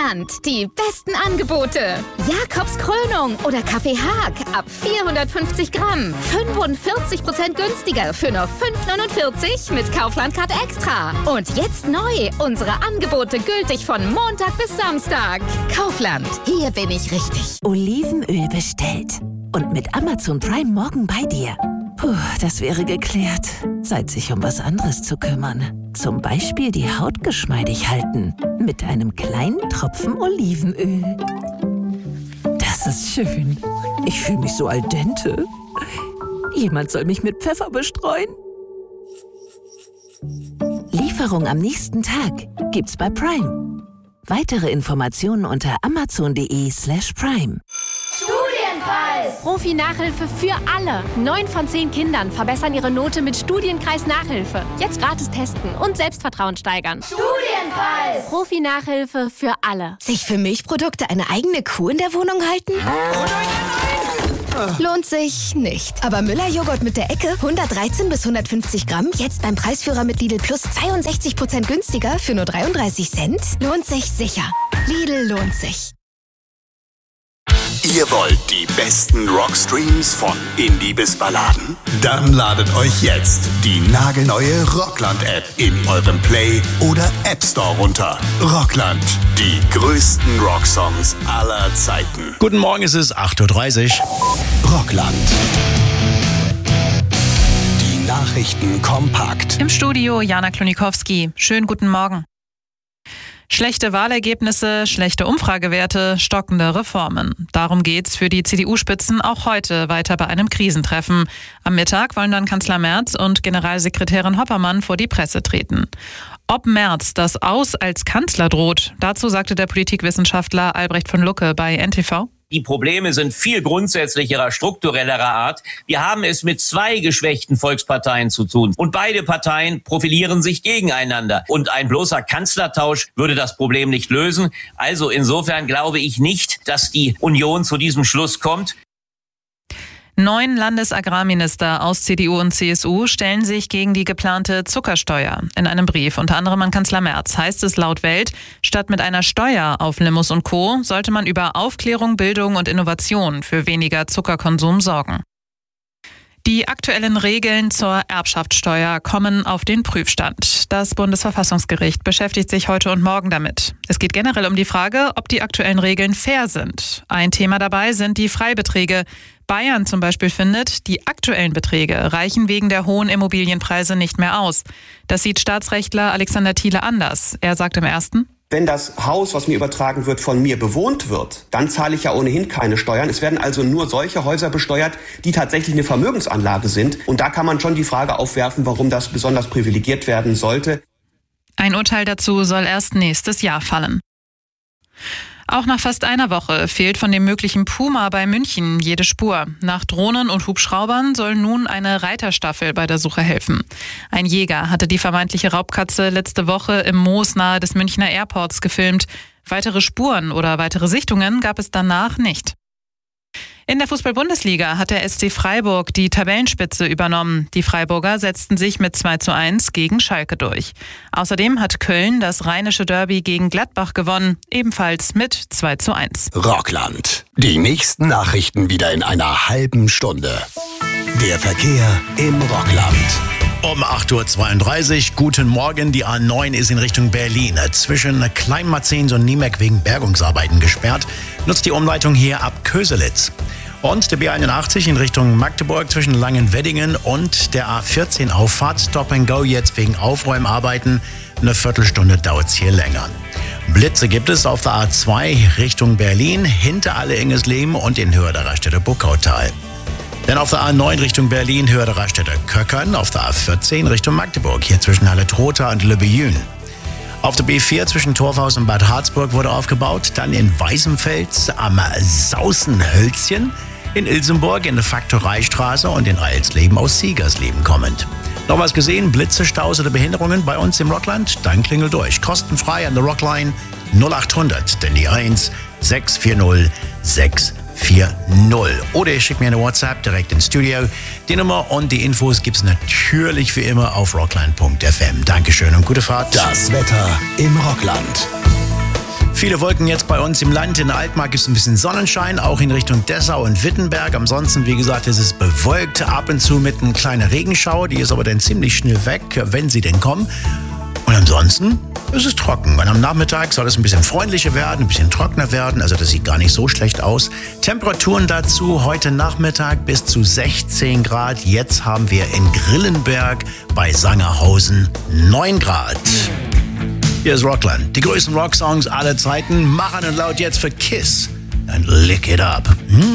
Kaufland. Die besten Angebote. Jakobs Krönung oder Kaffee Haag ab 450 Gramm. 45% günstiger für nur 5,49 mit Kaufland-Card Extra. Und jetzt neu. Unsere Angebote gültig von Montag bis Samstag. Kaufland. Hier bin ich richtig. Olivenöl bestellt. Und mit Amazon Prime morgen bei dir. Puh, das wäre geklärt. Zeit, sich um was anderes zu kümmern. Zum Beispiel die Haut geschmeidig halten. Mit einem kleinen Tropfen Olivenöl. Das ist schön. Ich fühle mich so al dente. Jemand soll mich mit Pfeffer bestreuen. Lieferung am nächsten Tag gibt's bei Prime. Weitere Informationen unter amazon.de/prime. Studienpreis! Profi-Nachhilfe für alle. 9 von 10 Kindern verbessern ihre Note mit Studienkreis Nachhilfe. Jetzt gratis testen und Selbstvertrauen steigern. Studienpreis! Profi-Nachhilfe für alle. Sich für Milchprodukte eine eigene Kuh in der Wohnung halten? Lohnt sich nicht. Aber Müller-Joghurt mit der Ecke, 113 bis 150 Gramm, jetzt beim Preisführer mit Lidl Plus 62% günstiger für nur 33 Cent? Lohnt sich sicher. Lidl lohnt sich. Ihr wollt die besten Rockstreams von Indie bis Balladen? Dann ladet euch jetzt die nagelneue Rockland-App in eurem Play- oder App Store runter. Rockland, die größten Rocksongs aller Zeiten. Guten Morgen, es ist 8.30 Uhr. Rockland. Die Nachrichten kompakt. Im Studio Jana Klonikowski. Schönen guten Morgen. Schlechte Wahlergebnisse, schlechte Umfragewerte, stockende Reformen. Darum geht's für die CDU-Spitzen auch heute weiter bei einem Krisentreffen. Am Mittag wollen dann Kanzler Merz und Generalsekretärin Hoppermann vor die Presse treten. Ob Merz das Aus als Kanzler droht, dazu sagte der Politikwissenschaftler Albrecht von Lucke bei NTV. Die Probleme sind viel grundsätzlicherer, strukturellerer Art. Wir haben es mit 2 geschwächten Volksparteien zu tun. Und beide Parteien profilieren sich gegeneinander. Und ein bloßer Kanzlertausch würde das Problem nicht lösen. Also insofern glaube ich nicht, dass die Union zu diesem Schluss kommt. 9 Landesagrarminister aus CDU und CSU stellen sich gegen die geplante Zuckersteuer. In einem Brief unter anderem an Kanzler Merz heißt es laut Welt, statt mit einer Steuer auf Limous und Co. sollte man über Aufklärung, Bildung und Innovation für weniger Zuckerkonsum sorgen. Die aktuellen Regeln zur Erbschaftssteuer kommen auf den Prüfstand. Das Bundesverfassungsgericht beschäftigt sich heute und morgen damit. Es geht generell um die Frage, ob die aktuellen Regeln fair sind. Ein Thema dabei sind die Freibeträge. Bayern zum Beispiel findet, die aktuellen Beträge reichen wegen der hohen Immobilienpreise nicht mehr aus. Das sieht Staatsrechtler Alexander Thiele anders. Er sagt im Ersten: Wenn das Haus, was mir übertragen wird, von mir bewohnt wird, dann zahle ich ja ohnehin keine Steuern. Es werden also nur solche Häuser besteuert, die tatsächlich eine Vermögensanlage sind. Und da kann man schon die Frage aufwerfen, warum das besonders privilegiert werden sollte. Ein Urteil dazu soll erst nächstes Jahr fallen. Auch nach fast einer Woche fehlt von dem möglichen Puma bei München jede Spur. Nach Drohnen und Hubschraubern soll nun eine Reiterstaffel bei der Suche helfen. Ein Jäger hatte die vermeintliche Raubkatze letzte Woche im Moos nahe des Münchner Airports gefilmt. Weitere Spuren oder weitere Sichtungen gab es danach nicht. In der Fußball-Bundesliga hat der SC Freiburg die Tabellenspitze übernommen. Die Freiburger setzten sich mit 2:1 gegen Schalke durch. Außerdem hat Köln das rheinische Derby gegen Gladbach gewonnen, ebenfalls mit 2:1. Rockland. Die nächsten Nachrichten wieder in einer halben Stunde. Der Verkehr im Rockland. Um 8.32 Uhr, guten Morgen. Die A9 ist in Richtung Berlin. Zwischen Kleinmarzens und Niemek wegen Bergungsarbeiten gesperrt. Nutzt die Umleitung hier ab Köselitz. Und der B81 in Richtung Magdeburg zwischen Langenweddingen und der A14 Auffahrt. Stop and Go jetzt wegen Aufräumarbeiten. Eine Viertelstunde dauert es hier länger. Blitze gibt es auf der A2 Richtung Berlin, hinter Alle-Ingesleben und in Höhe der Raststätte Buckautal. Dann auf der A9 Richtung Berlin, Höhe der Raststätte Köckern, auf der A14 Richtung Magdeburg, hier zwischen Halle-Trotha und Lübbejün. Auf der B4 zwischen Torfhaus und Bad Harzburg wurde aufgebaut, dann in Weißenfels am Sausenhölzchen, in Ilsenburg in der Faktoreistraße und in Eilsleben aus Siegersleben kommend. Noch was gesehen? Blitze, Staus oder Behinderungen bei uns im Rockland? Dann klingel durch. Kostenfrei an der Rockline 0800, denn die 1 640 640. Oder ihr schickt mir eine WhatsApp direkt ins Studio. Die Nummer und die Infos gibt's natürlich wie immer auf rockland.fm. Dankeschön und gute Fahrt. Das Wetter im Rockland. Viele Wolken jetzt bei uns im Land. In der Altmark gibt es ein bisschen Sonnenschein, auch in Richtung Dessau und Wittenberg. Ansonsten, wie gesagt, ist es bewölkt, ab und zu mit einer kleinen Regenschauer. Die ist aber dann ziemlich schnell weg, wenn sie denn kommen. Und ansonsten ist es trocken. Und am Nachmittag soll es ein bisschen freundlicher werden, ein bisschen trockener werden. Also das sieht gar nicht so schlecht aus. Temperaturen dazu heute Nachmittag bis zu 16 Grad. Jetzt haben wir in Grillenberg bei Sangerhausen 9 Grad. Hier ist Rockland. Die größten Rocksongs aller Zeiten. Machen und laut jetzt für Kiss. And lick it up.